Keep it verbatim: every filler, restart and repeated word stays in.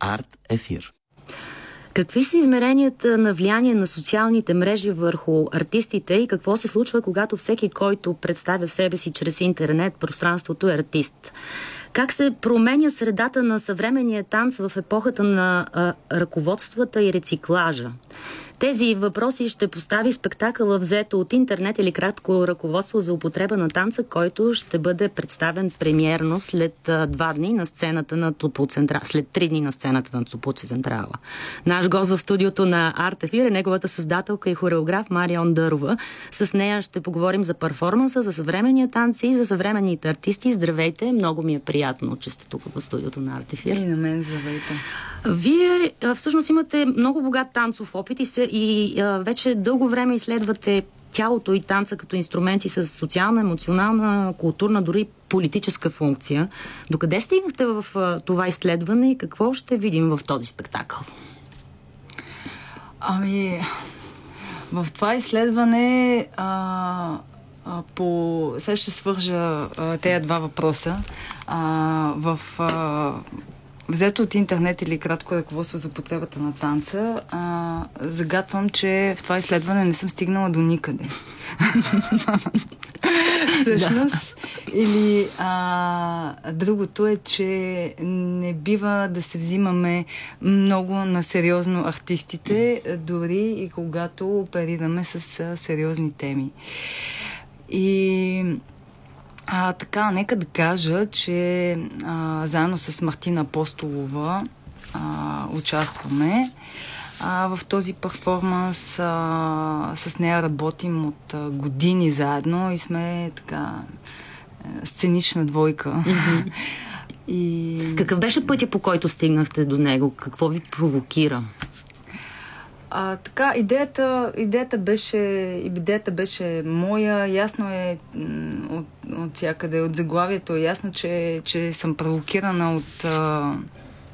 Арт Ефир. Какви са измеренията на влияние на социалните мрежи върху артистите и какво се случва, когато всеки, който представя себе си чрез интернет пространството, е артист? Как се променя средата на съвременния танц в епохата на а, ръководствата и рециклажа? Тези въпроси ще постави спектакъла "Взето от интернет" или кратко ръководство за употреба на танца, който ще бъде представен премиерно след а, два дни на сцената на Топлоцентрала. След три дни на сцената на Топлоцентрала. Наш гост в студиото на Арт Ефир е неговата създателка и хореограф Марион Дърва. С нея ще поговорим за перформанса, за съвременния танц и за съвременните артисти. Здравейте, много ми е приятно, че сте тук в студиото на Арт Ефир. И на мен здравейте. Вие всъщност имате много богат танцов опит и, се, и а, вече дълго време изследвате тялото и танца като инструменти с социална, емоционална, културна, дори политическа функция. Докъде стигнахте в а, това изследване и какво ще видим в този спектакъл? Ами, в това изследване а, а, по... сега ще свържа а, тези два въпроса. А, в... А, Взето от интернет или кратко ръководство за употребата на танца, а, загатвам, че в това изследване не съм стигнала до никъде. Всъщност. Или а, другото е, че не бива да се взимаме много на сериозно артистите, дори и когато оперираме с а, сериозни теми. И... А, така, нека да кажа, че а, заедно с Мартина Апостолова а, участваме а, в този перформанс. А, с нея работим от а, години заедно и сме така сценична двойка. Mm-hmm. И... Какъв беше пътя, по който стигнахте до него? Какво ви провокира? А, така, идеята, идеята, беше, идеята беше моя. Ясно е от, от всякъде, от заглавието е ясно, че, че съм провокирана от, а,